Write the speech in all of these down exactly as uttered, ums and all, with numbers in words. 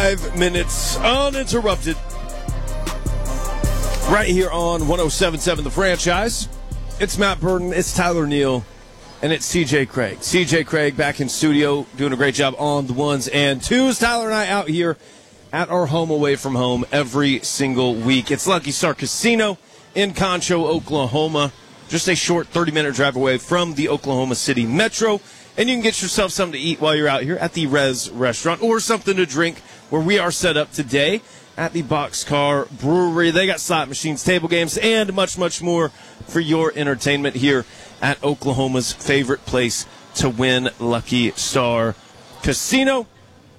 Five minutes uninterrupted. Right here on one oh seven point seven The Franchise. It's Matt Burton, it's Tyler Neal, and it's C J Craig. C J Craig back in studio, doing a great job on the ones and twos. Tyler and I out here at our home away from home every single week. It's Lucky Star Casino in Concho, Oklahoma. Just a short thirty-minute drive away from the Oklahoma City Metro. And you can get yourself something to eat while you're out here at the Rez Restaurant or something to drink where we are set up today at the Boxcar Brewery. They got slot machines, table games, and much, much more for your entertainment here at Oklahoma's favorite place to win, Lucky Star Casino.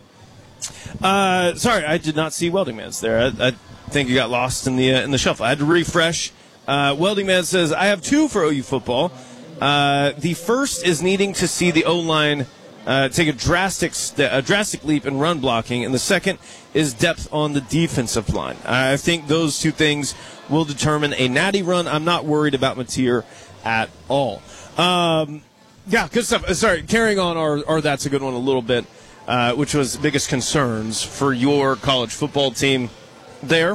Uh, sorry, I did not see Welding Man's there. I, I think you got lost in the uh, in the shuffle. I had to refresh. Uh, Welding Man says, I have two for O U football. Uh, the first is needing to see the O-line uh, take a drastic st- a drastic leap in run blocking, and the second is depth on the defensive line. I think those two things will determine a natty run. I'm not worried about Mateer at all. Um, yeah, good stuff. Sorry, carrying on our, our That's a Good One a little bit, uh, which was biggest concerns for your college football team there.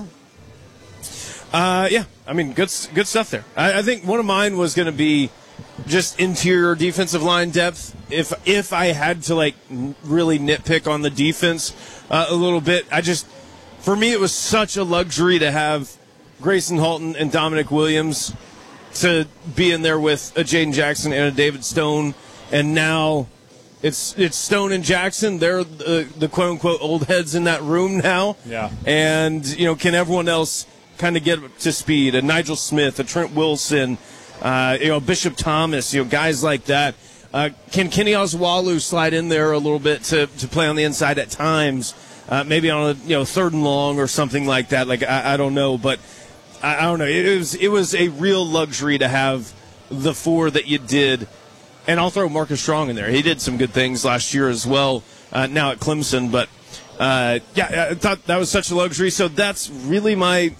Uh, yeah, I mean, good good stuff there. I, I think one of mine was going to be just interior defensive line depth. If if I had to, like, really nitpick on the defense uh, a little bit, I just, for me, it was such a luxury to have Grayson Halton and Dominic Williams to be in there with a Jaden Jackson and a David Stone, and now it's it's Stone and Jackson. They're the, the quote-unquote old heads in that room now. Yeah. And, you know, can everyone else kind of get up to speed? A Nigel Smith, a Trent Wilson, Uh, you know, Bishop Thomas, you know, guys like that. Uh, can Kenny Oswalu slide in there a little bit to, to play on the inside at times? Uh, maybe on a, you know, third and long or something like that. Like, I, I don't know, but I, I don't know. It was it was a real luxury to have the four that you did. And I'll throw Marcus Strong in there. He did some good things last year as well, uh, now at Clemson. But, uh, yeah, I thought that was such a luxury. So that's really my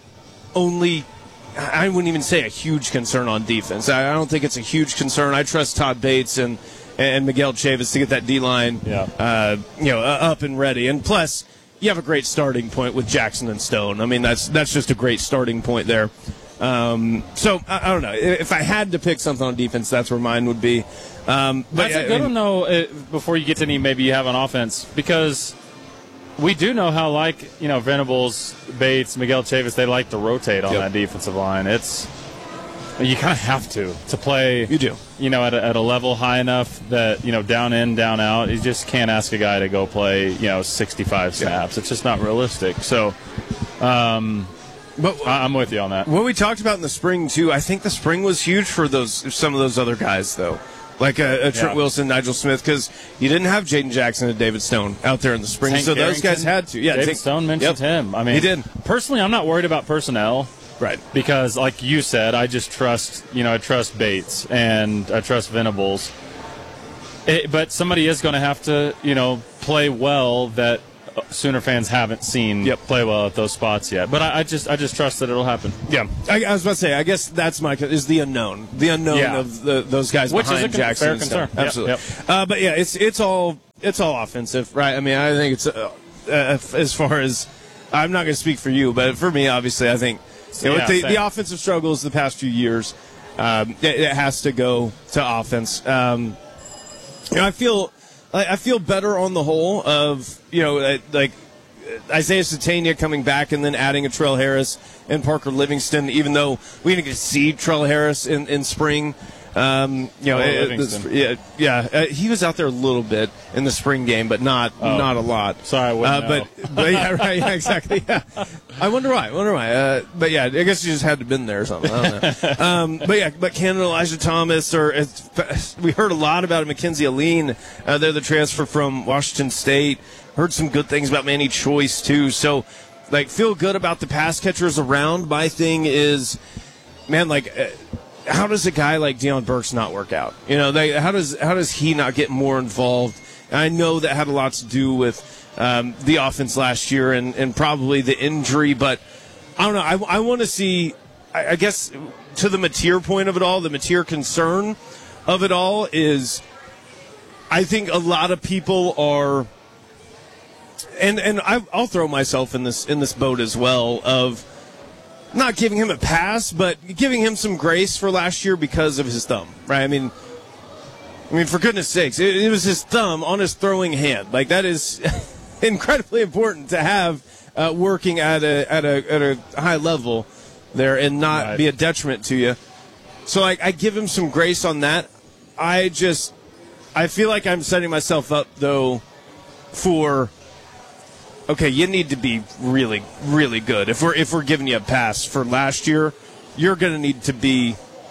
only, I wouldn't even say a huge concern on defense. I don't think it's a huge concern. I trust Todd Bates and and Miguel Chavis to get that D-line yeah. uh, you know, up and ready. And plus, you have a great starting point with Jackson and Stone. I mean, that's that's just a great starting point there. Um, so, I, I don't know. If I had to pick something on defense, that's where mine would be. Um, but that's yeah, a good I mean, one, though, uh, before you get to any maybe you have on offense, because we do know how, like, you know, Venables, Bates, Miguel Chavis, they like to rotate on yep. that defensive line. It's you kind of have to to play. You do, you know, at a, at a level high enough that, you know, down in, down out. You just can't ask a guy to go play, you know, sixty-five snaps. Yeah. It's just not realistic. So, um, but I, I'm with you on that. What we talked about in the spring too, I think the spring was huge for those some of those other guys though. Like a, a Trent yeah. Wilson, Nigel Smith, because you didn't have Jaden Jackson and David Stone out there in the spring, Tank so those Carrington, guys had to. Yeah, David Tank, Stone mentioned yep. him. I mean, he did. Personally, I'm not worried about personnel, right? Because, like you said, I just trust. You know, I trust Bates and I trust Venables. It, but somebody is going to have to, you know, play well that Sooner fans haven't seen yep. play well at those spots yet. But I, I just I just trust that it'll happen. Yeah, I, I was about to say, I guess that's my is the unknown, the unknown yeah. of the, those guys Which behind is a Jackson. fair concern. Yep, Absolutely. yep. Uh, but yeah, it's it's all it's all offensive, right? I mean, I think it's uh, uh, as far as I'm not going to speak for you, but for me, obviously, I think you know, yeah, with the, the offensive struggles the past few years, um, it, it has to go to offense. Um, you know, I feel I feel better on the whole of you know like. Isaiah Satania coming back and then adding a Trell Harris and Parker Livingston, even though we didn't get to see Trell Harris in, in spring. Um, you know, oh, it, this, yeah, yeah uh, he was out there a little bit in the spring game, but not oh. not a lot. Sorry, I wouldn't uh, know. But, but yeah, right, yeah, exactly. Yeah. I wonder why. I wonder why. Uh, but yeah, I guess you just had to have been there or something. I don't know. um, but yeah, but Cannon Elijah Thomas, or it's, we heard a lot about Mackenzie Aline. Uh, they're the transfer from Washington State. Heard some good things about Manny Choice too. So, like, feel good about the pass catchers around. My thing is, man, like. Uh, How does a guy like Deion Burks not work out? You know, they, how does how does he not get more involved? And I know that had a lot to do with um, the offense last year and, and probably the injury, but I don't know. I, I want to see, I, I guess, to the Mateer point of it all, the Mateer concern of it all is I think a lot of people are and and I, I'll throw myself in this in this boat as well of not giving him a pass, but giving him some grace for last year because of his thumb, right? I mean, I mean, for goodness sakes, it, it was his thumb on his throwing hand. Like, that is incredibly important to have uh, working at a at a at a high level there and not right. be a detriment to you. So I, I give him some grace on that. I just I feel like I'm setting myself up though for okay, you need to be really really good. If we're if we're giving you a pass for last year, you're going to need to be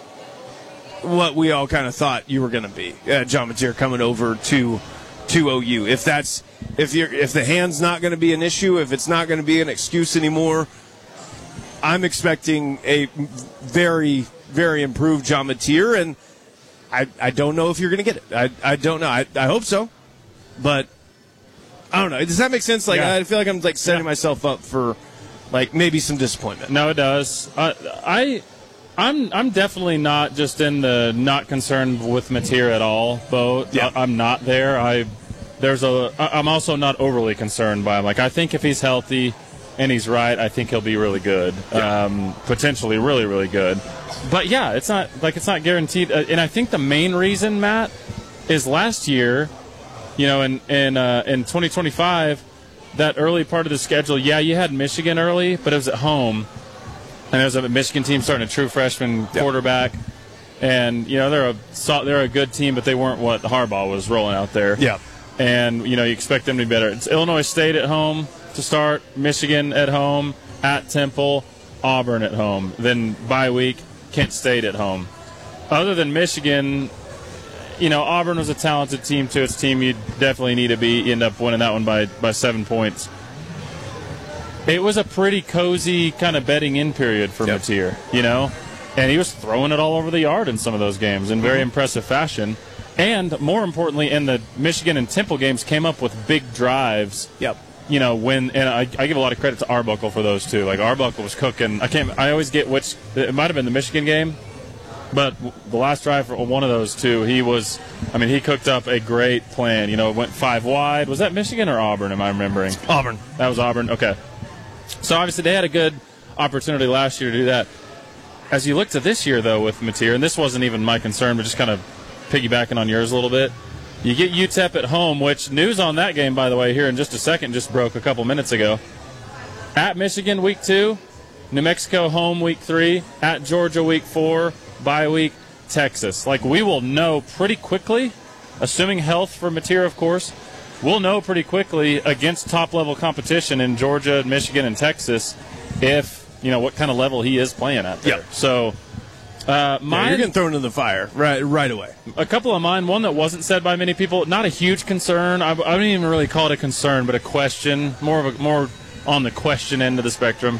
what we all kind of thought you were going to be. Uh, John Mateer coming over to to O U. If that's if you're if the hand's not going to be an issue, if it's not going to be an excuse anymore, I'm expecting a very very improved John Mateer, and I I don't know if you're going to get it. I I don't know. I I hope so, but I don't know. Does that make sense? Like, yeah. I feel like I'm like setting yeah. myself up for like maybe some disappointment. No, it does. Uh, I. I'm I'm definitely not just in the not concerned with Mateer at all boat. Yeah. I, I'm not there. I there's a I'm also not overly concerned by him. Like, I think if he's healthy and he's right, I think he'll be really good. Yeah. Um, potentially really really good. But yeah, it's not like it's not guaranteed. Uh, and I think the main reason, Matt, is last year, you know, in in uh, in twenty twenty-five, that early part of the schedule. Yeah, you had Michigan early, but it was at home. And there's a Michigan team starting a true freshman yep. quarterback, and you know they're a they're a good team, but they weren't what Harbaugh was rolling out there. Yeah, and you know you expect them to be better. It's Illinois State at home to start, Michigan at home, at Temple, Auburn at home, then bye week, Kent State at home. Other than Michigan, you know Auburn was a talented team too. It's a team you definitely need to be end up winning that one by by seven points. It was a pretty cozy kind of betting in period for yep. Mateer, you know, and he was throwing it all over the yard in some of those games in very mm-hmm. impressive fashion. And more importantly, in the Michigan and Temple games, came up with big drives. Yep. You know, when and I, I give a lot of credit to Arbuckle for those too. Like, Arbuckle was cooking. I can't. I always get which. It might have been the Michigan game, but the last drive for one of those two, he was. I mean, he cooked up a great plan. You know, it went five wide. Was that Michigan or Auburn? Am I remembering? Auburn. That was Auburn. Okay. So, obviously, they had a good opportunity last year to do that. As you look to this year, though, with Mateer, and this wasn't even my concern, but just kind of piggybacking on yours a little bit, you get U T E P at home, which news on that game, by the way, here in just a second, just broke a couple minutes ago. At Michigan, week two. New Mexico home, week three. At Georgia, week four. Bye week, Texas. Like, we will know pretty quickly, assuming health for Mateer, of course, we'll know pretty quickly against top-level competition in Georgia, Michigan, and Texas if, you know, what kind of level he is playing at there. Yep. So, uh, mine, yeah, you're getting thrown in the fire right right away. A couple of mine, one that wasn't said by many people, not a huge concern. I, I don't even really call it a concern, but a question, more of a, more on the question end of the spectrum.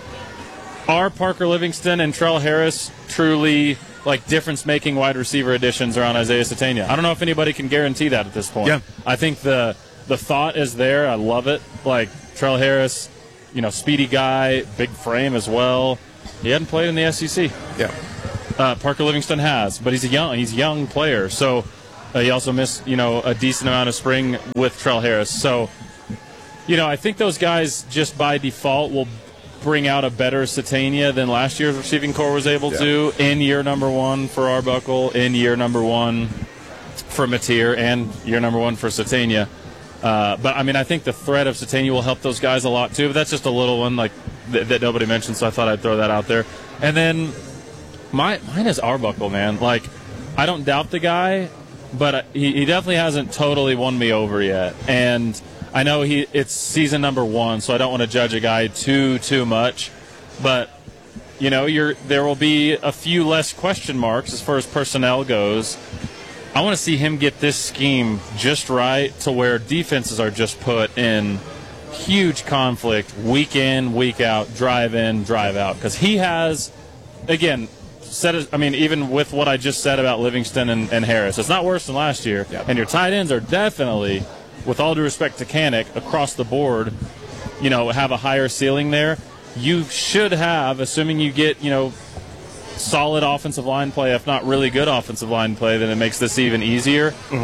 Are Parker Livingston and Trell Harris truly like difference-making wide receiver additions around Isaiah Sategna? I don't know if anybody can guarantee that at this point. Yeah. I think the the thought is there. I love it. Like, Trell Harris, you know, speedy guy, big frame as well. He hadn't played in the S E C. Yeah. Uh, Parker Livingston has, but he's a young he's a young player. So uh, he also missed, you know, a decent amount of spring with Trell Harris. So, you know, I think those guys just by default will bring out a better Sategna than last year's receiving core was able yeah. to in year number one for Arbuckle, in year number one for Mateer, and year number one for Sategna. Uh, but, I mean, I think the threat of Sategna will help those guys a lot, too. But that's just a little one like th- that nobody mentioned, so I thought I'd throw that out there. And then my, mine is Arbuckle, man. Like, I don't doubt the guy, but he, he definitely hasn't totally won me over yet. And I know he it's season number one, so I don't want to judge a guy too, too much. But, you know, you're there will be a few less question marks as far as personnel goes. I want to see him get this scheme just right to where defenses are just put in huge conflict week in, week out, drive in, drive out. Because he has, again, said, I mean, even with what I just said about Livingston and, and Harris, it's not worse than last year. Yep. And your tight ends are definitely, with all due respect to Kanak, across the board, you know, have a higher ceiling there. You should have, assuming you get, you know, solid offensive line play, if not really good offensive line play, then it makes this even easier. Mm-hmm.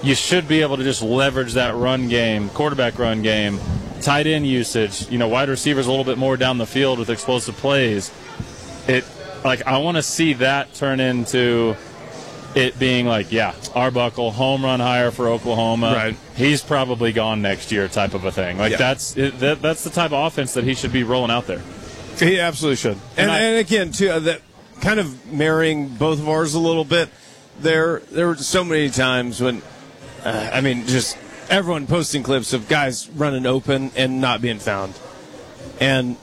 you should be able to just leverage that run game, quarterback run game, tight end usage, you know, wide receivers a little bit more down the field with explosive plays. It, like, I want to see that turn into it being like, yeah, Arbuckle, home run hire for Oklahoma. Right. He's probably gone next year type of a thing. Like, yeah. that's it, that, that's the type of offense that he should be rolling out there. He absolutely should. And, And I- and again, too, uh, that kind of marrying both of ours a little bit, there, there were so many times when, uh, I mean, just everyone posting clips of guys running open and not being found. And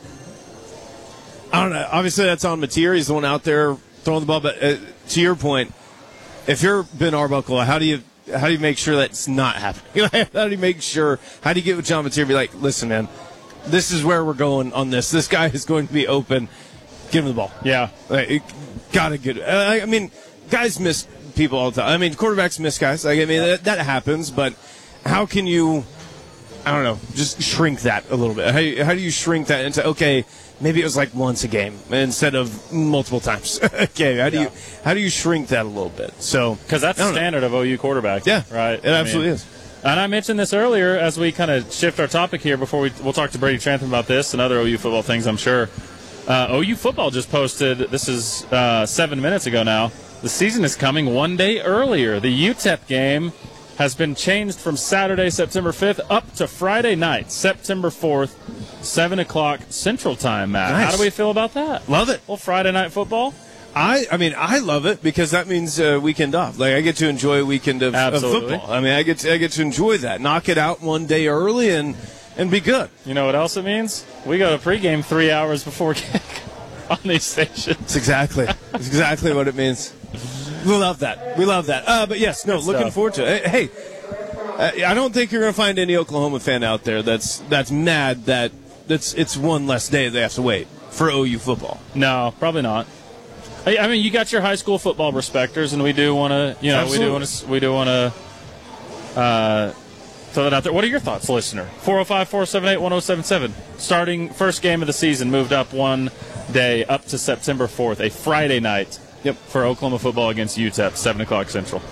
I don't know. Obviously, that's on Mateer. He's the one out there throwing the ball. But uh, to your point, if you're Ben Arbuckle, how do you how do you make sure that's not happening? How do you make sure? How do you get with John Mateer and be like, listen, man, this is where we're going on this. This guy is going to be open. Give him the ball. Yeah. Like, gotta get it. I mean, guys miss people all the time. I mean, quarterbacks miss guys. Like, I mean, that, that happens. But how can you? I don't know. Just shrink that a little bit. How do you, how do you shrink that into okay? Maybe it was like once a game instead of multiple times. Okay, how do Yeah. you how do you shrink that a little bit? So Because that's I the don't know. standard of O U quarterback. Yeah, right. It absolutely is. And I mentioned this earlier as we kind of shift our topic here before we we'll talk to Brady Trantham about this and other O U football things, I'm sure. Uh, O U football just posted, this is uh, seven minutes ago now, the season is coming one day earlier. The U T E P game has been changed from Saturday, September fifth, up to Friday night, September fourth, seven o'clock Central Time, Matt. Nice. How do we feel about that? Love it. Well, Friday night football? I I mean I love it because that means a weekend off. Like I get to enjoy a weekend of, of Absolutely. football. I mean I get to, I get to enjoy that. Knock it out one day early and and be good. You know what else it means? We go to pregame three hours before kick on these stations. That's exactly that's exactly what it means. We love that. We love that. Uh, but yes, no, Good looking stuff. forward to it. Hey, hey, I don't think you're going to find any Oklahoma fan out there that's that's mad that that's it's one less day they have to wait for O U football. No, probably not. I, I mean, you got your high school football respecters, and we do want to, you know, Absolutely. we do want to, we do want to uh, throw that out there. What are your thoughts, listener? four oh five, four seven eight, one oh seven seven. Starting first game of the season, moved up one day up to September fourth, a Friday night. Yep. For Oklahoma football against U T E P, seven o'clock Central.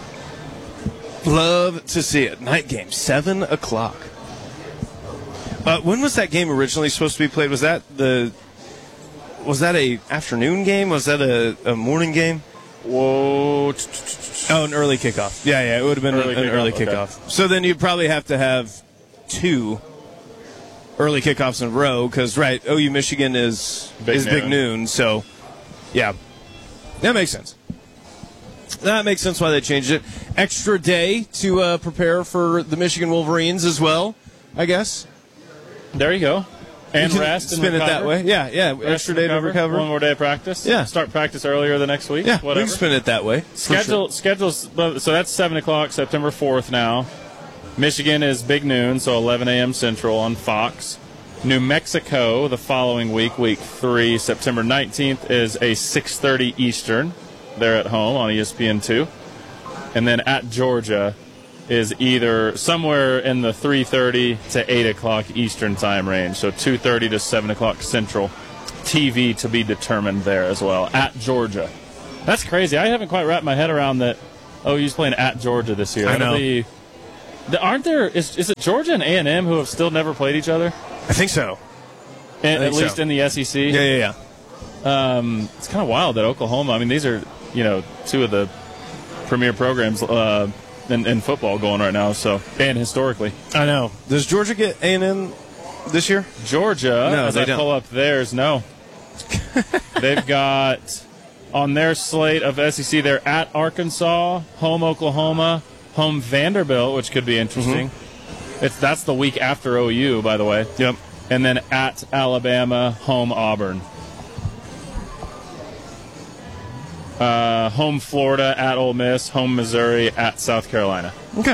Love to see it. Night game, seven o'clock. Uh, when was that game originally supposed to be played? Was that the was that a afternoon game? Was that a, a morning game? Whoa. Oh, an early kickoff. Yeah, yeah, it would have been Early an kickoff, early okay. kickoff. So then you'd probably have to have two early kickoffs in a row because, right, O U Michigan is Big is big noon. noon. So, yeah, that makes sense. That makes sense why they changed it. Extra day to uh, prepare for the Michigan Wolverines as well, I guess. There you go. And You can rest and spin it recover. that way. Yeah, yeah. Rest Extra and day to recover. One more day of practice. Yeah. Start practice earlier the next week. Yeah, Whatever. we can spin it that way. for Schedule sure. schedules. So that's seven o'clock, September fourth. Now, Michigan is big noon, so eleven a.m. Central on Fox. New Mexico the following week, week three, September nineteenth, is a six thirty Eastern. They're at home on E S P N two, and then at Georgia is either somewhere in the three thirty to eight o'clock Eastern time range, so two thirty to seven o'clock Central. T V to be determined there as well, at Georgia. That's crazy. I haven't quite wrapped my head around that O U's playing at Georgia this year. I That'll know. Be, the- aren't there, is, is it Georgia and A and M who have still never played each other? I think so. In, I at think least so. in the S E C? Yeah, yeah, yeah. Um, it's kind of wild that Oklahoma, I mean, these are, you know, two of the premier programs uh, in, in football going right now, so, and historically. I know. Does Georgia get A and M this year? Georgia, No, as they I don't. pull up theirs, no. They've got on their slate of S E C, they're at Arkansas, home Oklahoma, home Vanderbilt, which could be interesting. Mm-hmm. It's that's the week after O U, by the way. Yep. And then at Alabama, home Auburn. Uh, home Florida, at Ole Miss, home Missouri, at South Carolina. Okay.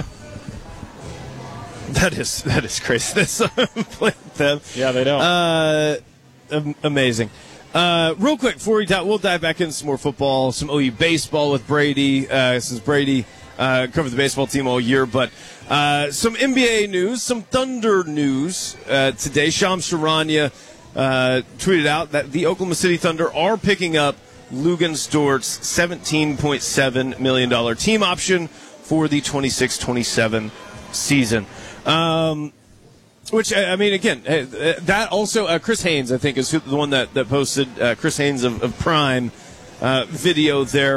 That is that is crazy. This play with them. Yeah, they don't. Uh, am- amazing. Uh, real quick before we dive, we'll dive back into some more football, some O U baseball with Brady, uh, since Brady uh, covered the baseball team all year. But uh, some N B A news, some Thunder news uh, today. Shams Charania uh, tweeted out that the Oklahoma City Thunder are picking up Lugan Stort's seventeen point seven million dollars team option for the twenty-six twenty-seven season. Um, which, I mean, again, that also, uh, Chris Haynes, I think, is the one that, that posted, uh, Chris Haynes of, of Prime uh, video there,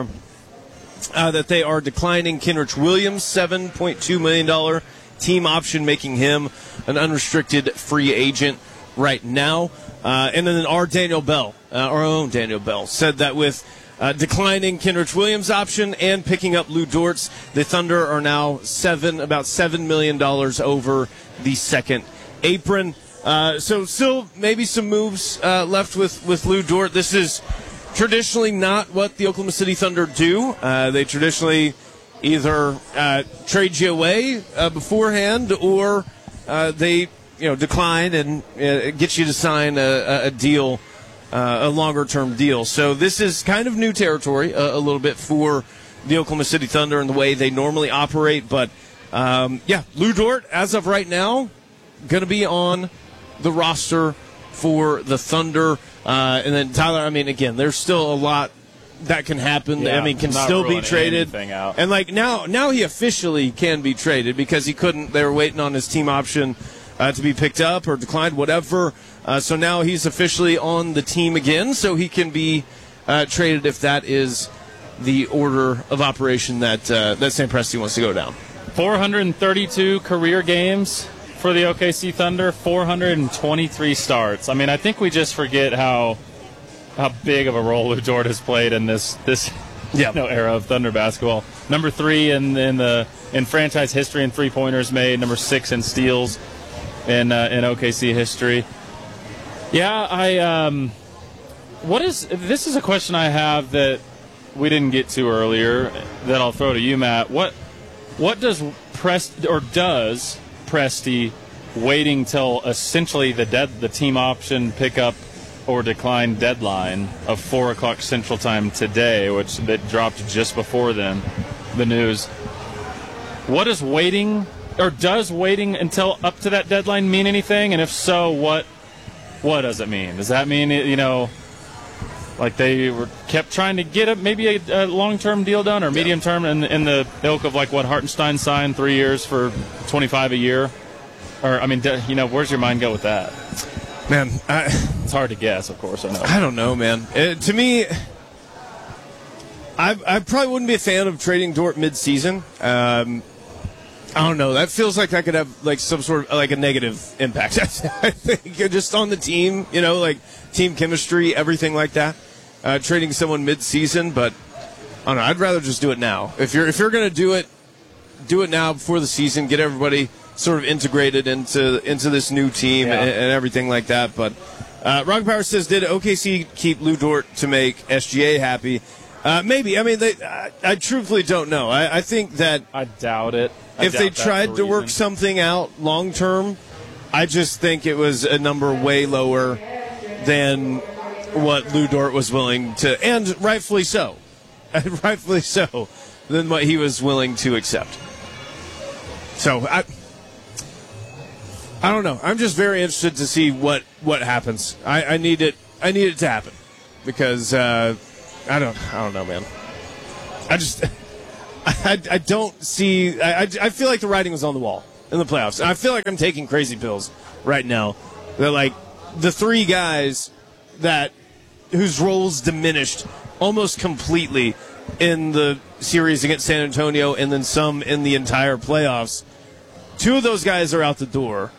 uh, that they are declining Kenrich Williams' seven point two million dollars team option, making him an unrestricted free agent right now. Uh, and then our Daniel Bell, uh, our own Daniel Bell, said that with uh, declining Kenrich Williams' option and picking up Lou Dort's, the Thunder are now seven, about seven million dollars over the second apron. Uh, so still maybe some moves uh, left with, with Lou Dort. This is traditionally not what the Oklahoma City Thunder do. Uh, they traditionally either uh, trade you away uh, beforehand, or uh, they you know decline and uh, get you to sign a, a deal, uh, a longer term deal. So this is kind of new territory uh, a little bit for the Oklahoma City Thunder and the way they normally operate. But um, yeah, Lou Dort, as of right now, going to be on the roster for the Thunder. Uh, and then Tyler, I mean, again, there's still a lot that can happen. Yeah, I mean, can not still be ruling traded. anything out. And like now, now he officially can be traded because he couldn't. They were waiting on his team option uh, to be picked up or declined, whatever. Uh, so now he's officially on the team again, so he can be uh, traded if that is the order of operation that uh, that Sam Presti wants to go down. four hundred thirty-two career games for the O K C Thunder, four hundred twenty-three starts. I mean, I think we just forget how how big of a role Lou Dort has played in this this Yep. you know, era of Thunder basketball. Number three in in the in franchise history in three pointers made. Number six in steals in uh, in O K C history. Yeah, I um, what is this is a question I have that we didn't get to earlier that I'll throw to you, Matt. What what does Prest or does Presti waiting till essentially the dead the team option pickup or decline deadline of four o'clock Central Time today, which that dropped just before then, the news. What does waiting or does waiting until up to that deadline mean anything? And if so, what what does it mean? Does that mean, you know, like they were kept trying to get a, maybe a, a long-term deal done or medium-term in, in the ilk of like what Hartenstein signed, three years for twenty-five a year? Or, I mean, you know, where's your mind go with that? Man, I, it's hard to guess, of course, I know. I don't know, man. It, to me, I, I probably wouldn't be a fan of trading Dort mid-season. Um, I don't know. That feels like that could have like some sort of like a negative impact. I think just on the team, you know, like team chemistry, everything like that. Uh, trading someone mid-season, but I don't know. I'd rather just do it now. If you're if you're going to do it, do it now before the season. Get everybody sort of integrated into into this new team yeah. and, and everything like that. But uh, Rock Power says, did O K C keep Lou Dort to make S G A happy? Uh, maybe. I mean, they, I, I truthfully don't know. I, I think that I doubt it. I if doubt they that's tried the to work reason. something out long term, I just think it was a number way lower than what Lou Dort was willing to, and rightfully so, and rightfully so, than what he was willing to accept. So I. I don't know. I'm just very interested to see what, what happens. I, I need it. I need it to happen because uh, I don't. I don't know, man. I just. I, I don't see. I, I feel like the writing was on the wall in the playoffs. And I feel like I'm taking crazy pills right now. That like the three guys that whose roles diminished almost completely in the series against San Antonio, and then some in the entire playoffs. Two of those guys are out the door.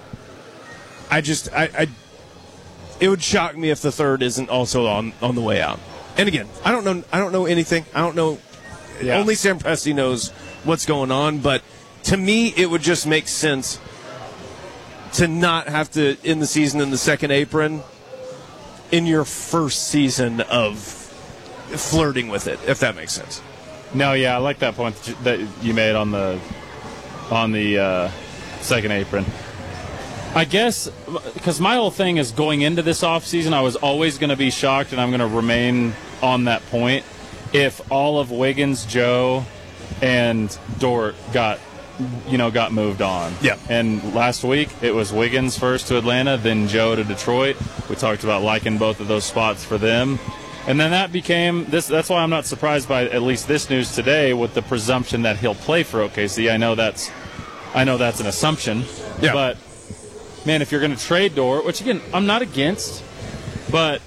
I just, I, I, it would shock me if the third isn't also on, on the way out. And again, I don't know, I don't know anything. I don't know. Yeah. Only Sam Presti knows what's going on. But to me, it would just make sense to not have to end the season in the second apron in your first season of flirting with it, if that makes sense. No, yeah, I like that point that you, that you made on the on the uh, second apron. I guess because my whole thing is going into this offseason, I was always going to be shocked, and I'm going to remain on that point, if all of Wiggins, Joe, and Dort got, you know, got moved on. Yeah. And last week, it was Wiggins first to Atlanta, then Joe to Detroit. We talked about liking both of those spots for them. And then that became this. That's why I'm not surprised by at least this news today with the presumption that he'll play for O K C. I know that's, I know that's an assumption. Yeah. But man, if you're going to trade Dort, which again I'm not against, but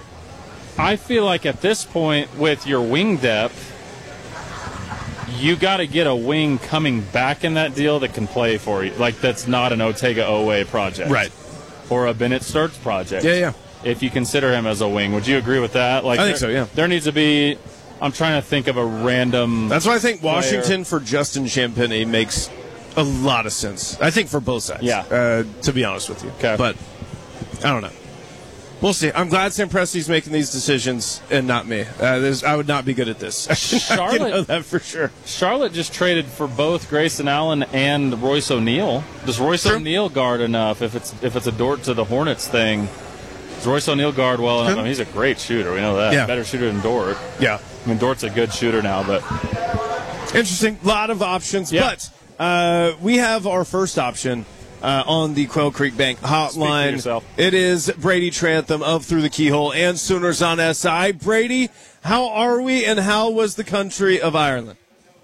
I feel like at this point with your wing depth, you got to get a wing coming back in that deal that can play for you. Like that's not an Otega Oweh project, Right. Or a Bennett Sturts project. Yeah, yeah. If you consider him as a wing, would you agree with that? Like, I think there, so, yeah. There needs to be. I'm trying to think of a random. That's why I think player. Washington for Justin Champagny makes a lot of sense. I think for both sides. Yeah. Uh, to be honest with you. Okay. But I don't know. We'll see. I'm glad Sam Presti's making these decisions and not me. Uh, there's, I would not be good at this. Charlotte, I know that for sure. Charlotte just traded for both Grayson Allen and Royce O'Neal. Does Royce True. O'Neal guard enough? If it's if it's a Dort to the Hornets thing, does Royce O'Neal guard well enough? I mean, he's a great shooter. We know that. Yeah. Better shooter than Dort. Yeah. I mean, Dort's a good shooter now, but Interesting. A lot of options. Yeah. But uh, we have our first option. Uh, on the Quail Creek Bank hotline. yourself. It is Brady Trantham of Through the Keyhole and Sooners on S I. Brady, how are we and how was the country of Ireland?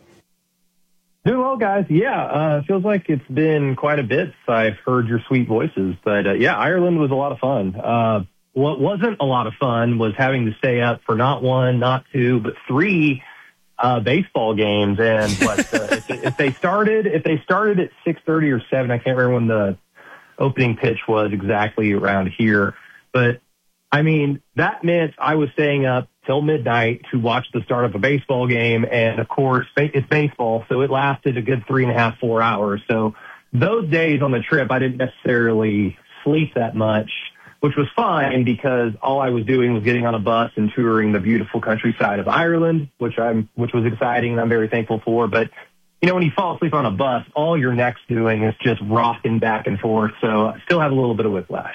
Doing well, guys. Yeah, uh, feels like it's been quite a bit since I've heard your sweet voices. But, uh, yeah, Ireland was a lot of fun. Uh, what wasn't a lot of fun was having to stay up for not one, not two, but three Uh, baseball games, and what uh, if, if they started if they started at six thirty or seven, I can't remember when the opening pitch was exactly around here, but I mean that meant I was staying up till midnight to watch the start of a baseball game, and of course it's baseball, so it lasted a good three and a half, four hours. So those days on the trip, I didn't necessarily sleep that much, which was fine because all I was doing was getting on a bus and touring the beautiful countryside of Ireland, which I'm, which was exciting and I'm very thankful for. But, you know, when you fall asleep on a bus, all your neck's doing is just rocking back and forth. So I still have a little bit of whiplash.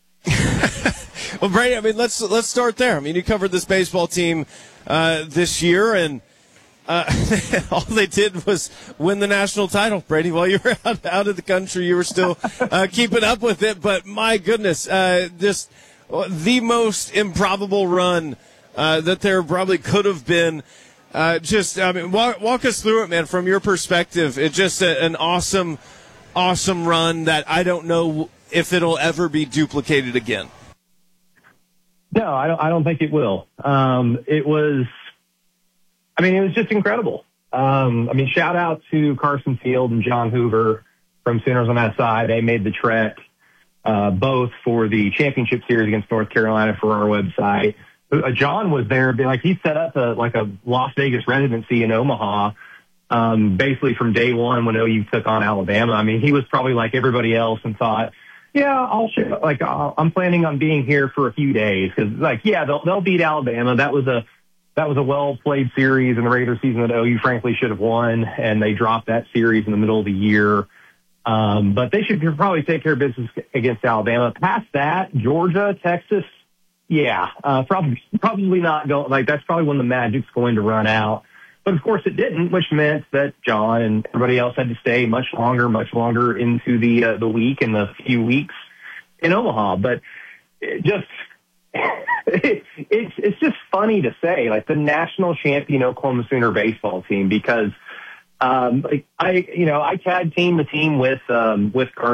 Well, Brady, I mean, let's let's start there. I mean, you covered this baseball team uh, this year, and uh, all they did was win the national title. Brady, while you were out, out of the country, you were still uh, keeping up with it. But my goodness, uh, just the most improbable run uh, that there probably could have been. Uh, just, I mean, walk, walk us through it, man, from your perspective. It's just a, an awesome, awesome run that I don't know if it'll ever be duplicated again. No, I don't, I don't think it will. Um, it was, I mean, it was just incredible. Um, I mean, shout out to Carson Field and John Hoover from Sooners on S I. They made the trek, uh, both for the championship series against North Carolina for our website. Uh, John was there, like he set up a, like a Las Vegas residency in Omaha, um, basically from day one when O U took on Alabama. I mean, he was probably like everybody else and thought, yeah, I'll show, like, I'll, I'm planning on being here for a few days because, like, yeah, they'll, they'll beat Alabama. That was a, that was a well-played series in the regular season that O U frankly should have won, and they dropped that series in the middle of the year. Um, but they should probably take care of business against Alabama. Past that, Georgia, Texas, yeah, uh, probably, probably not going, like, that's probably when the magic's going to run out. But of course it didn't, which meant that John and everybody else had to stay much longer, much longer into the uh, the week and the few weeks in Omaha. But it just it, it's it's just funny to say, like the national champion Oklahoma Sooner baseball team, because um, like I you know I tag team the team with um, with Garner.